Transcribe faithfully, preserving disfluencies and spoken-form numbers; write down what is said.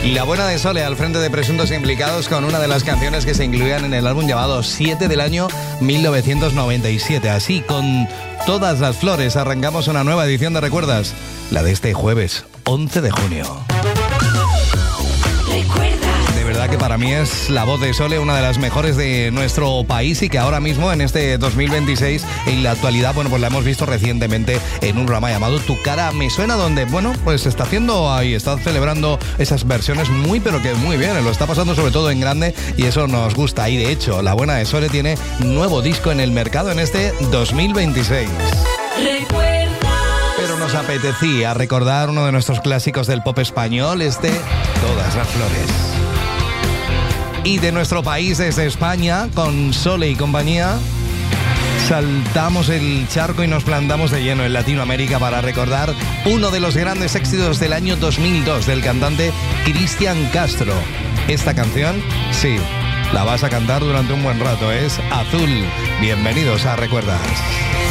La buena de Sole al frente de Presuntos Implicados con una de las canciones que se incluían en el álbum llamado siete del año mil novecientos noventa y siete. Así, con todas las flores, arrancamos una nueva edición de Recuerdas, la de este jueves, once de junio. De verdad que para mí es la voz de Sole una de las mejores de nuestro país y que ahora mismo en este dos mil veintiséis, en la actualidad, bueno, pues la hemos visto recientemente en un programa llamado Tu cara me suena, donde, bueno, pues está haciendo ahí, está celebrando esas versiones muy, pero que muy bien, lo está pasando sobre todo en grande y eso nos gusta. Y de hecho, la buena de Sole tiene nuevo disco en el mercado en este dos mil veintiséis. Pero nos apetecía recordar uno de nuestros clásicos del pop español, este Todas las flores. Y de nuestro país, desde España, con Sole y compañía, saltamos el charco y nos plantamos de lleno en Latinoamérica para recordar uno de los grandes éxitos del año dos mil dos del cantante Cristian Castro. Esta canción, sí, la vas a cantar durante un buen rato, es Azul. Bienvenidos a Recuerdas.